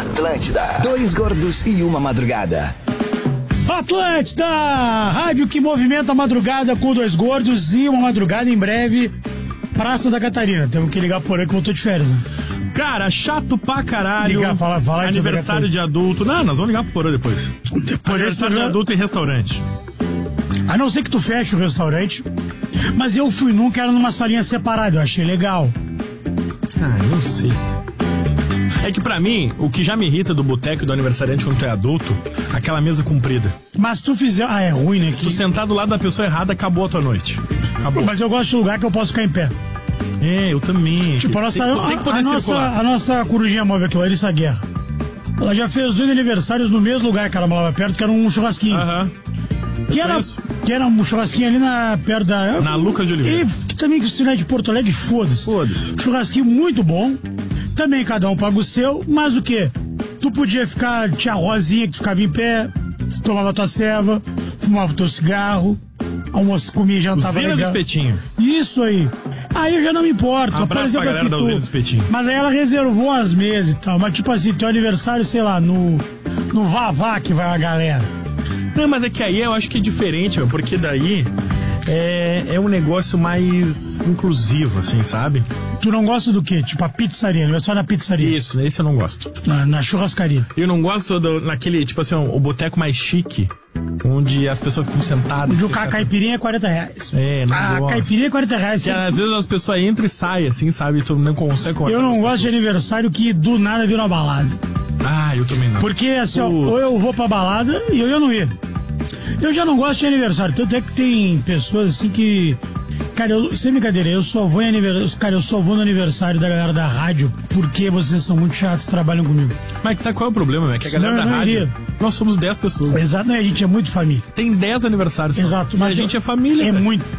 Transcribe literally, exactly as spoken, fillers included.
Atlântida. Dois gordos e uma madrugada. Atlântida, rádio que movimenta a madrugada com dois gordos e uma madrugada em breve. Praça da Catarina. Temos que ligar por aí que eu tô de férias, né? Cara, chato pra caralho. Ligar, fala, fala aniversário de adulto. Não, nós vamos ligar pro Porã depois. Depois aniversário de adulto em restaurante. A não ser que tu feche o restaurante. Mas eu fui num que era numa salinha separada, eu achei legal. Ah, eu não sei. É que pra mim, o que já me irrita do boteco e do aniversariante quando tu é adulto, aquela mesa comprida. Mas tu fizer... Ah, é ruim, né? Se tu sentar do lado da pessoa errada, acabou a tua noite. Acabou. Mas eu gosto de lugar que eu posso ficar em pé. É, eu também. Tipo, a nossa, tem, tem que poder a, a circular. nossa, a nossa corujinha móvel aqui, Larissa Guerra. Ela já fez dois aniversários no mesmo lugar que ela morava perto, que era um churrasquinho. Aham. Que era, que era um churrasquinho ali na, perto da... Na Lucas de Oliveira. E que também que se não é de Porto Alegre, foda-se. Foda-se. Churrasquinho muito bom. Também cada um paga o seu, mas o quê? Tu podia ficar, tinha a Rosinha que tu ficava em pé, tomava tua ceva, fumava teu cigarro, almoço, comia e jantava Usina legal. do espetinho. Isso aí. Aí eu já não me importo. Abraço Por exemplo, pra galera assim, da tu, Usina do espetinho. mas aí ela reservou as mesas e tal. Mas tipo assim, teu aniversário, sei lá, no, no Vavá que vai a galera. Não, mas é que aí eu acho que é diferente, meu, porque daí é, é um negócio mais inclusivo, assim, sabe? Tu não gosta do quê? Tipo a pizzaria, aniversário na pizzaria. Isso, esse eu não gosto. Na, na churrascaria. Eu não gosto do, naquele, tipo assim, o boteco mais chique, onde as pessoas ficam sentadas. Onde o ca- caipirinha é quarenta reais. É, não A gosto. caipirinha é quarenta reais. Que às vezes as pessoas entram e saem, assim, sabe? Tu não consegue conversar Eu não com as gosto de pessoas. aniversário que do nada vira uma balada. Ah, eu também não. Porque assim, ó, Putz. ou eu vou pra balada e eu, eu não ia. Eu já não gosto de aniversário. Tanto é que tem pessoas assim que... Cara, eu, sem brincadeira, eu só vou em aniversário. Cara, eu só vou no aniversário da galera da rádio porque vocês são muito chatos, trabalham comigo. Mas sabe qual é o problema, né? Que a Senão galera eu da não rádio, iria. nós somos dez pessoas. Exato, né? A gente é muito família. Tem dez aniversários só. Exato, E mas a gente eu- é família. É velho. muito.